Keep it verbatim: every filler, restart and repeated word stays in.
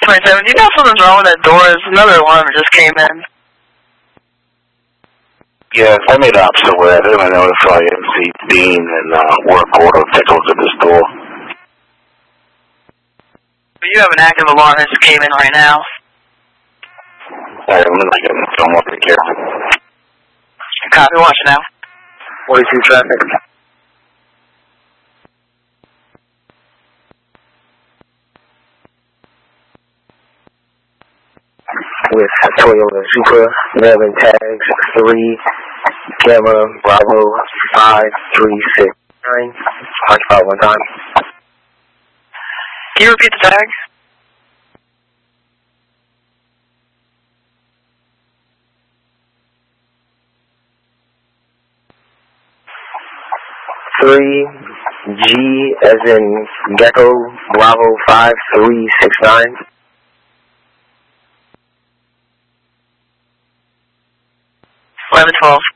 twenty-seven, do you know something's wrong with that door? There's another alarm that just came in. Yes, I made an opposite way. I didn't notify M C Dean and uh, work order to take a look at this door. But you have an active alarm that just came in right now. Alright, I'm gonna get it. Don't want to be careful. Copy, watch it now. forty-two traffic. With Toyota Supra, eleven tags, three, Gamma, Bravo, five, three, six, nine. Occupy one time. Can you repeat the tag? Three, G as in Gecko, Bravo, five, three, six, nine. eleven twelve.